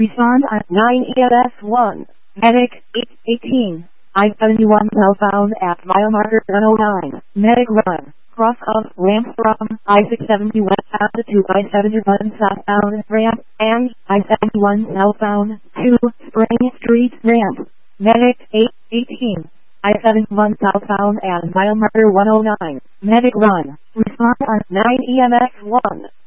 Respond on 9 EMS 1. Medic 818. I-71 southbound at mile marker 109. Medic run. Cross of ramp from I-670 westbound to I-71 southbound ramp and I-71 southbound to Spring Street ramp. Medic 818. I-71 southbound at mile marker 109. Medic run. Respond on 9 EMS 1.